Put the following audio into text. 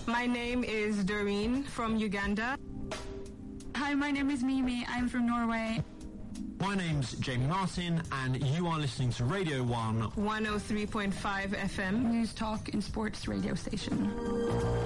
My name is Doreen from Uganda. Hi, my name is Mimi. I'm from Norway. My name's Jamie Martin, and you are listening to Radio 1 103.5 FM. News, talk and sports radio station.